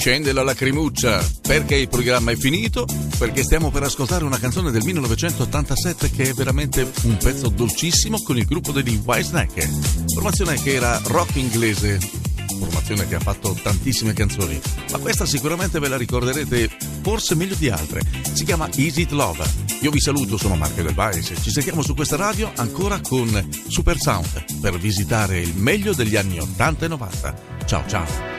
scende la lacrimuccia, perché il programma è finito, perché stiamo per ascoltare una canzone del 1987 che è veramente un pezzo dolcissimo con il gruppo degli Whitesnake, formazione che era rock inglese, formazione che ha fatto tantissime canzoni, ma questa sicuramente ve la ricorderete forse meglio di altre. Si chiama Is It Love. Io vi saluto, sono Marco Del Vaes, ci sentiamo su questa radio ancora con Super Sound per visitare il meglio degli anni 80 e 90. Ciao ciao.